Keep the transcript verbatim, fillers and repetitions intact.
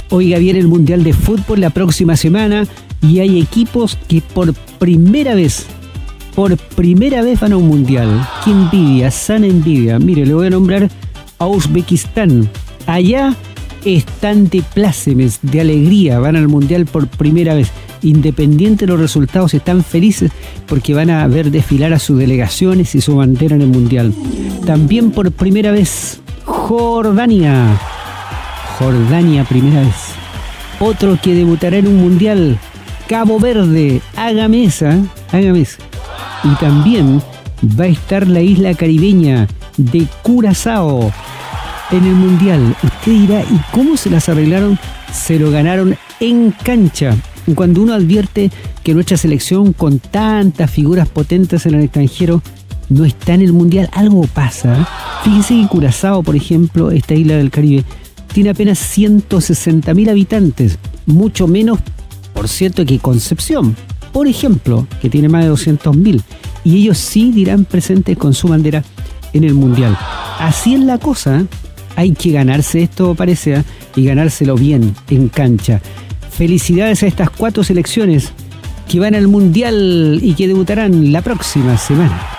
Oiga bien, el Mundial de Fútbol la próxima semana y hay equipos que por primera vez, por primera vez van a un Mundial. ¡Qué envidia! ¡Sana envidia! Mire, le voy a nombrar a Uzbekistán. Allá están de plácemes, de alegría, van al Mundial por primera vez. Independiente de los resultados, están felices porque van a ver desfilar a sus delegaciones y su bandera en el Mundial. También por primera vez, Jordania. Jordania, primera vez. Otro que debutará en un Mundial, Cabo Verde. Hágame esa, hágame esa. Y también va a estar la isla caribeña de Curazao en el Mundial. Usted dirá, ¿y cómo se las arreglaron? Se lo ganaron en cancha. Cuando uno advierte que nuestra selección, con tantas figuras potentes en el extranjero, no está en el Mundial, algo pasa. Fíjense que Curazao, por ejemplo, esta isla del Caribe, tiene apenas ciento sesenta mil habitantes, mucho menos, por cierto, que Concepción, por ejemplo, que tiene más de doscientos mil. Y ellos sí dirán presentes con su bandera en el Mundial. Así es la cosa, hay que ganarse esto, parece, ¿eh? Y ganárselo bien, en cancha. Felicidades a estas cuatro selecciones que van al Mundial y que debutarán la próxima semana.